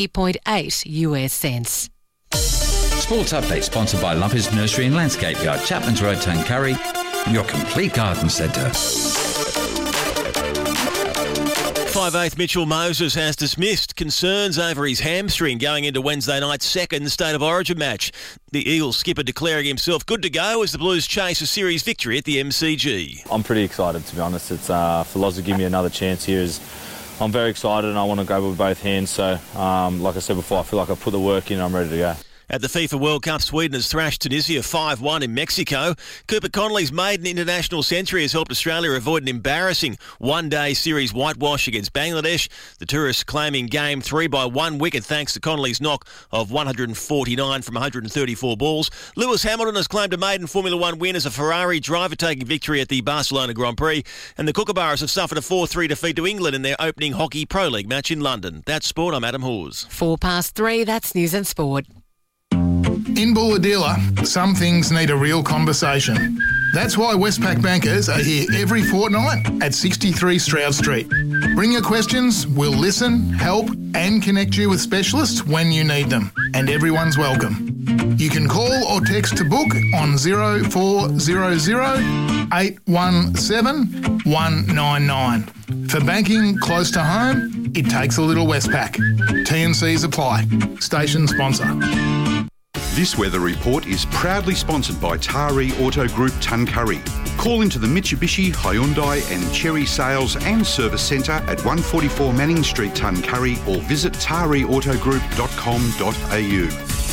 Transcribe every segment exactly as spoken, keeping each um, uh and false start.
eight point eight U S cents. Sports Update sponsored by Lumpers Nursery and Landscape Yard, Chapman's Road, Tuncurry, your complete garden centre. five eighth Mitchell Moses has dismissed concerns over his hamstring going into Wednesday night's second State of Origin match. The Eagles skipper declaring himself good to go as the Blues chase a series victory at the M C G. I'm pretty excited, to be honest. It's uh, for Loz to give me another chance here is I'm very excited and I want to go with both hands. So, um, like I said before, I feel like I've put the work in and I'm ready to go. At the FIFA World Cup, Sweden has thrashed Tunisia five one in Mexico. Cooper Connolly's maiden international century has helped Australia avoid an embarrassing one-day series whitewash against Bangladesh. The tourists claiming game three by one wicket thanks to Connolly's knock of one hundred forty-nine from one hundred thirty-four balls. Lewis Hamilton has claimed a maiden Formula One win as a Ferrari driver taking victory at the Barcelona Grand Prix. And the Kookaburras have suffered a four three defeat to England in their opening Hockey Pro League match in London. That's sport. I'm Adam Hawes. Four past three, that's news and sport. In Bulahdelah, some things need a real conversation. That's why Westpac bankers are here every fortnight at sixty-three Stroud Street. Bring your questions, we'll listen, help and connect you with specialists when you need them. And everyone's welcome. You can call or text to book on zero four zero zero eight one seven one nine nine. For banking close to home, it takes a little Westpac. T and Cs apply. Station sponsor. This weather report is proudly sponsored by Taree Auto Group Tuncurry. Call into the Mitsubishi, Hyundai and Chery Sales and Service Centre at one forty-four Manning Street, Tuncurry, or visit taree auto group dot com dot a u.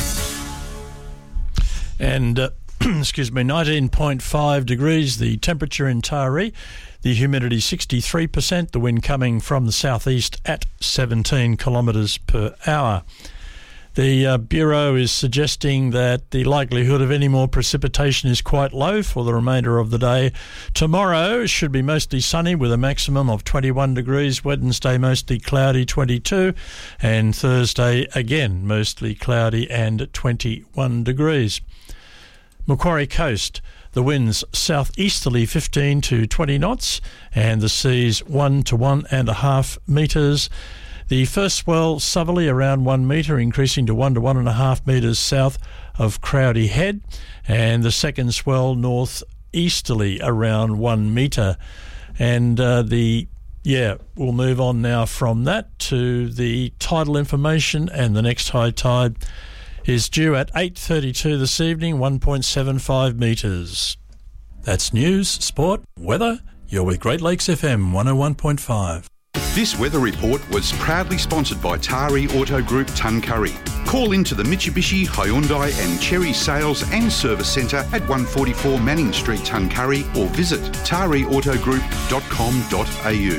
And, uh, excuse me, nineteen point five degrees, the temperature in Taree. The humidity sixty-three percent, the wind coming from the southeast at seventeen kilometres per hour. The uh, Bureau is suggesting that the likelihood of any more precipitation is quite low for the remainder of the day. Tomorrow should be mostly sunny with a maximum of twenty-one degrees. Wednesday mostly cloudy, twenty-two. And Thursday again mostly cloudy and twenty-one degrees. Macquarie Coast, the winds southeasterly fifteen to twenty knots and the seas one to one and a half metres. The first swell southerly around one metre, increasing to one to one and a half metres south of Crowdy Head, and the second swell northeasterly around one metre. And uh, the yeah, we'll move on now from that to the tidal information, and the next high tide is due at eight thirty-two this evening, one point seven five metres. That's news, sport, weather. You're with Great Lakes F M one oh one point five. This weather report was proudly sponsored by Taree Auto Group Tuncurry. Call into the Mitsubishi, Hyundai and Chery Sales and Service Centre at one forty-four Manning Street, Tuncurry, or visit taree auto group dot com dot a u.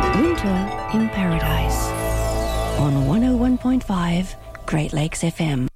Winter in Paradise on one oh one point five Great Lakes F M.